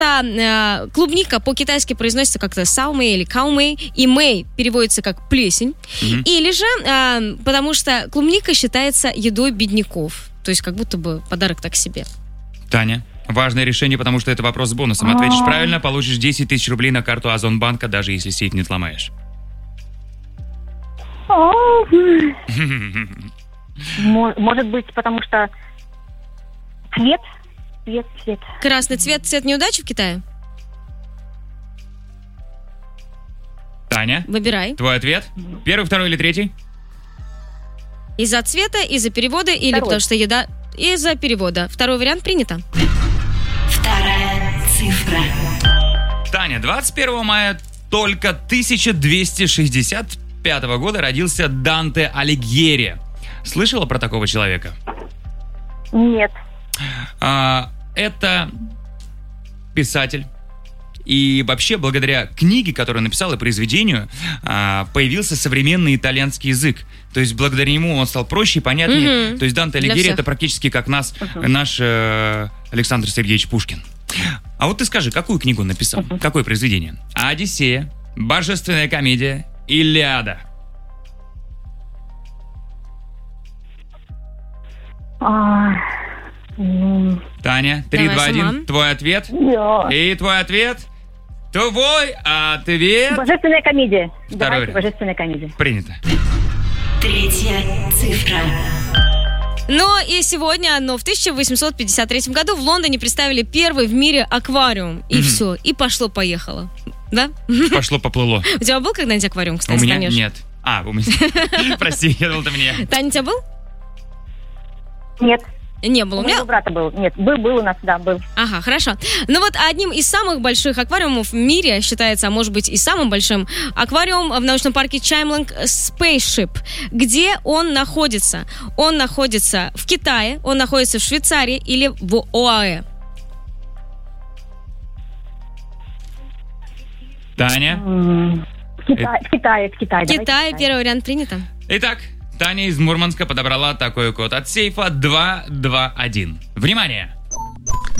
клубника по-китайски произносится как-то саумэй или каумэй, и мэй переводится как плесень. Или же потому что клубника считается едой бедняков. То есть как будто бы подарок так себе. Таня, важное решение, потому что это вопрос с бонусом. Ответишь правильно, получишь 10 тысяч рублей на карту Озонбанка, даже если сеть не сломаешь. Может быть, потому что цвет. Красный цвет неудачи в Китае? Таня, Выбирай. твой ответ? Первый, второй или третий? Из-за цвета, из-за перевода или Второй. потому что еда? Из-за перевода. Второй вариант принято. Вторая цифра. Таня, 21 мая только 1265 года родился Данте Алигьери. Слышала про такого человека? Нет. Это писатель. И вообще, благодаря книге, которую он написал, и произведению, появился современный итальянский язык. То есть, благодаря ему он стал проще и понятнее. То есть, Данте Алигьери — это практически как наш Александр Сергеевич Пушкин. А вот ты скажи, какую книгу он написал? Какое произведение? «Одиссея», «Божественная комедия», «Илиада». Таня, 3, Давай 2, 1, сама. твой ответ? Да. И твой ответ? Твой ответ? Божественная комедия. Второй Давайте вариант. божественная комедия. Принято. Третья цифра. Но и сегодня, в 1853 году в Лондоне представили первый в мире аквариум. И все, и пошло-поехало. Да? Пошло-поплыло. У тебя был когда-нибудь аквариум, У кстати, меня Танюш? нет. У меня. Прости, я думал, ты мне. Таня, у тебя был? Нет. Не было. У моего брата был. Нет, был у нас, да, был. Ага, хорошо. Ну вот одним из самых больших аквариумов в мире считается, а может быть и самым большим, аквариум в научном парке Чаймлинг Spaceship. Где он находится? Он находится в Китае, он находится в Швейцарии или в ОАЭ? Таня? В Китае. Китай, первый вариант принято. Итак, Таня из Мурманска подобрала такой код от сейфа 221. Внимание!